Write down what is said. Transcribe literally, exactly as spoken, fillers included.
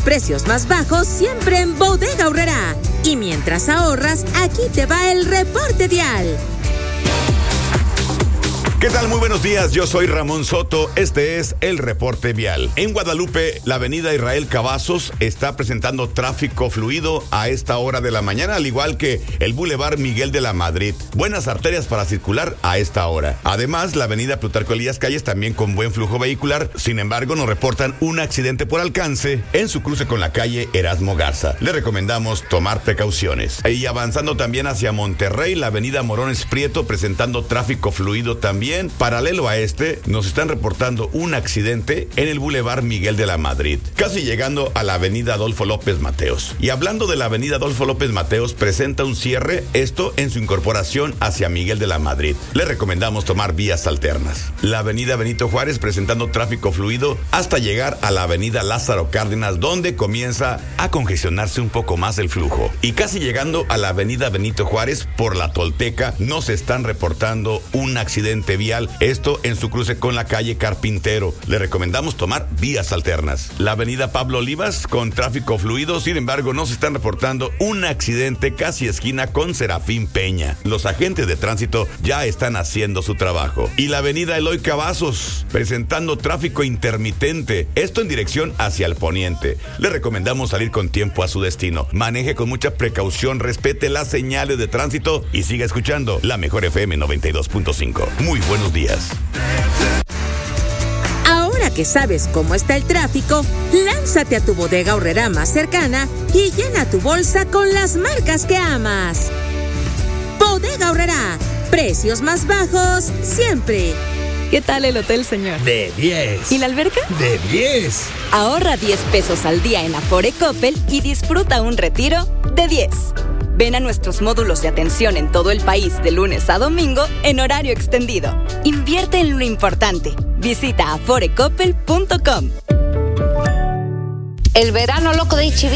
precios más bajos siempre en Bodega Aurrerá. Y mientras ahorras, aquí te va el reporte vial. ¿Qué tal? Muy buenos días, yo soy Ramón Soto, este es el reporte vial. En Guadalupe, la avenida Israel Cavazos está presentando tráfico fluido a esta hora de la mañana, al igual que el Boulevard Miguel de la Madrid. Buenas arterias para circular a esta hora. Además, la avenida Plutarco Elías Calles también con buen flujo vehicular, sin embargo nos reportan un accidente por alcance en su cruce con la calle Erasmo Garza. Le recomendamos tomar precauciones. Y avanzando también hacia Monterrey, la avenida Morones Prieto presentando tráfico fluido también. Paralelo a este, nos están reportando un accidente en el Boulevard Miguel de la Madrid, casi llegando a la avenida Adolfo López Mateos. Y hablando de la avenida Adolfo López Mateos, presenta un cierre, esto en su incorporación hacia Miguel de la Madrid. Le recomendamos tomar vías alternas. La avenida Benito Juárez presentando tráfico fluido hasta llegar a la avenida Lázaro Cárdenas, donde comienza a congestionarse un poco más el flujo. Y casi llegando a la avenida Benito Juárez por la Tolteca, nos están reportando un accidente vial, esto en su cruce con la calle Carpintero. Le recomendamos tomar vías alternas. La avenida Pablo Olivas con tráfico fluido, sin embargo nos están reportando un accidente casi esquina con Serafín Peña. Los agentes de tránsito ya están haciendo su trabajo. Y la avenida Eloy Cavazos presentando tráfico intermitente, esto en dirección hacia el poniente. Le recomendamos salir con tiempo a su destino. Maneje con mucha precaución, respete las señales de tránsito y siga escuchando la mejor F M noventa y dos punto cinco. Muy buenos días. Ahora que sabes cómo está el tráfico, lánzate a tu Bodega Aurrerá más cercana y llena tu bolsa con las marcas que amas. Bodega Aurrerá, precios más bajos siempre. ¿Qué tal el hotel, señor? De diez. ¿Y la alberca? De diez. Ahorra diez pesos al día en Afore Coppel y disfruta un retiro de diez. Ven a nuestros módulos de atención en todo el país de lunes a domingo en horario extendido. Invierte en lo importante. Visita afore coppel punto com. El verano loco de H B